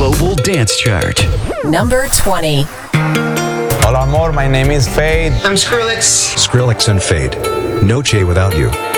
Global Dance Chart. Number 20. Hola amor, my name is Fade. I'm Skrillex. Skrillex and Fade. Noche Without You.